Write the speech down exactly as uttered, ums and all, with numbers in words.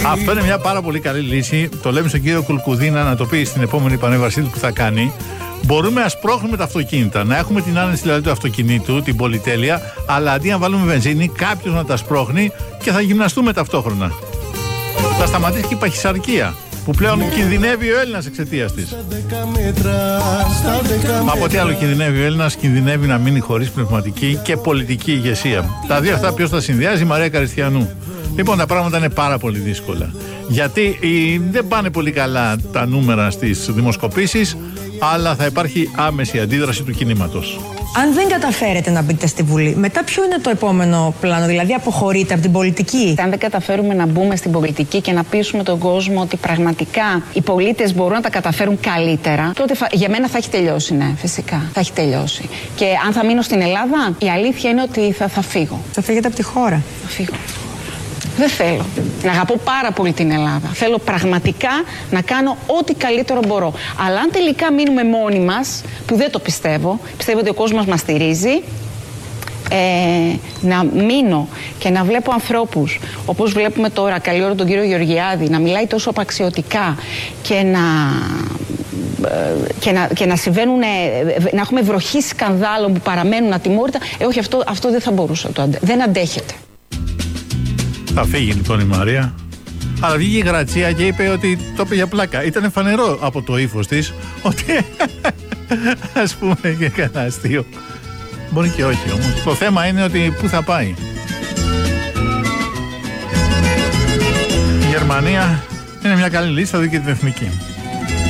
Αυτό είναι μια πάρα πολύ καλή λύση. Το λέμε στον κύριο Κουλκουδίνα να το πει στην επόμενη πανέβασή του που θα κάνει. Μπορούμε να σπρώχνουμε τα αυτοκίνητα, να έχουμε την άνεση δηλαδή του αυτοκινήτου, την πολυτέλεια, αλλά αντί να βάλουμε βενζίνη, κάποιος να τα σπρώχνει και θα γυμναστούμε ταυτόχρονα. Θα σταματήσει και η παχυσαρκία που πλέον κινδυνεύει ο Έλληνας εξαιτίας της. Μα από τι άλλο κινδυνεύει ο Έλληνας? Κινδυνεύει να μείνει χωρίς πνευματική και πολιτική ηγεσία. Τα δύο αυτά ποιος τα συνδυάζει? Η Μαρία Καριστιανού. Λοιπόν, τα πράγματα είναι πάρα πολύ δύσκολα. Γιατί δεν πάνε πολύ καλά τα νούμερα στις δημοσκοπήσεις, αλλά θα υπάρχει άμεση αντίδραση του κινήματος. Αν δεν καταφέρετε να μπείτε στη Βουλή, μετά ποιο είναι το επόμενο πλάνο? Δηλαδή αποχωρείτε από την πολιτική? Αν δεν καταφέρουμε να μπούμε στην πολιτική και να πείσουμε τον κόσμο ότι πραγματικά οι πολίτες μπορούν να τα καταφέρουν καλύτερα, τότε για μένα θα έχει τελειώσει, ναι, φυσικά. Θα έχει τελειώσει. Και αν θα μείνω στην Ελλάδα, η αλήθεια είναι ότι θα, θα φύγω. Θα φύγετε από τη χώρα? Θα φύγω. Δεν θέλω. Να αγαπώ πάρα πολύ την Ελλάδα. Θέλω πραγματικά να κάνω ό,τι καλύτερο μπορώ. Αλλά αν τελικά μείνουμε μόνοι μας, που δεν το πιστεύω, πιστεύω ότι ο κόσμος μας στηρίζει, ε, να μείνω και να βλέπω ανθρώπους, όπως βλέπουμε τώρα, καλή ώρα τον κύριο Γεωργιάδη, να μιλάει τόσο απαξιωτικά και να... Και να, και να συμβαίνουν, να έχουμε βροχή σκανδάλων που παραμένουν ατιμόρυτα. Ε, όχι, αυτό, αυτό δεν θα μπορούσα. Το αντε, δεν αντέχεται. Θα φύγει λοιπόν η Μαρία. Αλλά βγήκε η Γρατσία και είπε ότι το είπε για πλάκα. Ήταν φανερό από το ύφος της ότι ας πούμε και κανένα αστείο. Μπορεί και όχι όμως. Το θέμα είναι ότι πού θα πάει. Η Γερμανία είναι μια καλή λύση, θα δει και την εθνική.